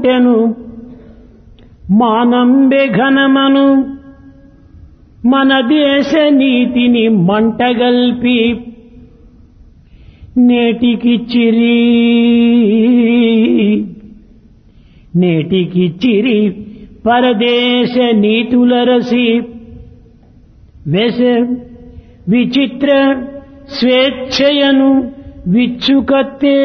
పుట్టెను మానంబె ఘనమను మన దేశ నీతిని మంటగల్పి నేటికిచ్చిరి పరదేశ నీతులరసి విచిత్ర స్వేచ్ఛయను విచ్చుకత్తే